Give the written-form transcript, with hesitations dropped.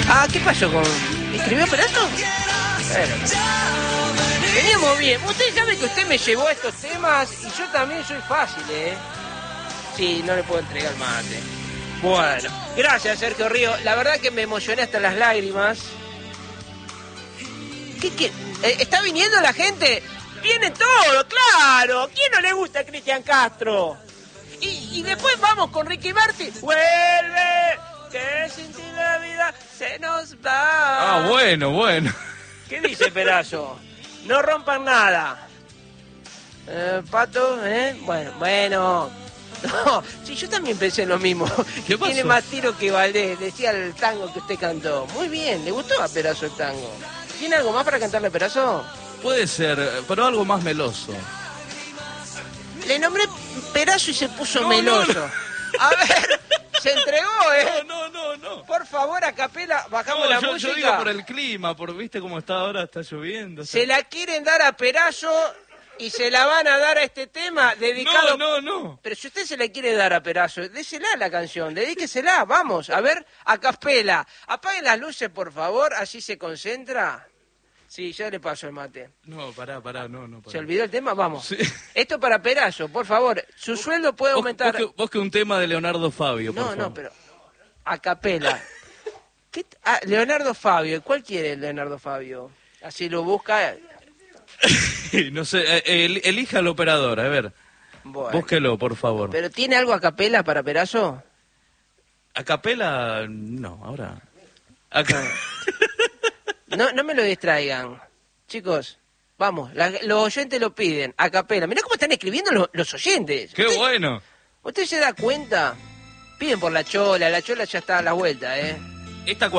Ah, ¿qué pasó con...? ¿Escribió Perazo? Veníamos bien. Usted sabe que usted me llevó a estos temas y yo también soy fácil, ¿eh? Sí, no le puedo entregar mate. Bueno, gracias, Sergio Río. La verdad que me emocioné hasta las lágrimas. ¿Qué? ¿Está viniendo la gente? ¡Viene todo, claro! ¿Quién no le gusta a Cristian Castro? Y después vamos con Ricky Martin. ¡Vuelve! Que sin ti la vida se nos va. Ah, bueno. ¿Qué dice Perazo? No rompan nada. Pato, Bueno. No, sí, yo también pensé lo mismo. ¿Qué pasó? Tiene más tiro que Valdés, decía el tango que usted cantó. Muy bien, ¿le gustó a Perazo el tango? ¿Tiene algo más para cantarle a Perazo? Puede ser, pero algo más meloso. Le nombré Perazo y se puso No, meloso. no. A ver, se entregó, ¿eh? No. Por favor, a capela, bajamos la música. Yo digo por el clima, viste cómo está ahora, está lloviendo. Se la quieren dar a Perazo y se la van a dar a este tema dedicado... No. Pero si usted se la quiere dar a Perazo, désela la canción, dedíquesela, vamos, a ver, a capela. Apaguen las luces, por favor, así se concentra. Sí, ya le paso el mate. No, pará, no. ¿Se olvidó el tema? Vamos. Sí. Esto para Perazo, por favor. Su sueldo puede aumentar... Vos que un tema de Leonardo Fabio, por favor. No, pero a capela. Leonardo Fabio, ¿cuál quiere Leonardo Fabio? Así lo busca... No sé, elija al operador, a ver. Bueno. Búsquelo, por favor. ¿Pero tiene algo a capela para Perazo? ¿A capela? No, ahora. No me lo distraigan. Chicos, vamos, los oyentes lo piden, a capela. Mirá cómo están escribiendo los oyentes. ¡Qué bueno! ¿Usted se da cuenta? Piden por la chola ya está a la vuelta, ¿eh? Esta